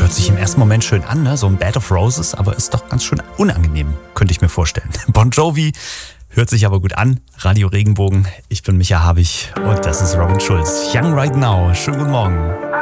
Hört sich im ersten Moment schön an, ne? So ein Bed of Roses, aber ist doch ganz schön unangenehm, könnte ich mir vorstellen. Bon Jovi hört sich aber gut an. Radio Regenbogen, ich bin Micha Habich und das ist Robin Schulz. Young Right Now, schönen guten Morgen.